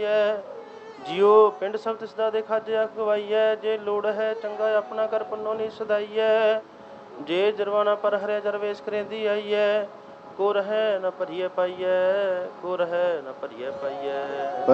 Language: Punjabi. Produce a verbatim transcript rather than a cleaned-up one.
ਜਿਉ ਪਿੰਡ ਸਭ ਤਿਸ ਦਾ ਦੇ ਖਾਜਿਆ ਖਵਾਈਐ। ਜੇ ਲੋੜ ਹੈ ਚੰਗਾ ਆਪਣਾ ਕਰ ਪੁੰਨੋ ਨੀ ਸਦਾਈਐ। ਜੇ ਜਰਵਾਣਾ ਪਰ ਹਰਿਆ ਜਰਵੇਸ਼ ਕਰੇਂਦੀ ਆਈਐ। ਕੋ ਰਹਿ ਨ ਭਰੀਐ ਪਾਈਐ, ਕੋ ਰਹਿ ਨ ਭਰੀਐ ਪਾਈਐ।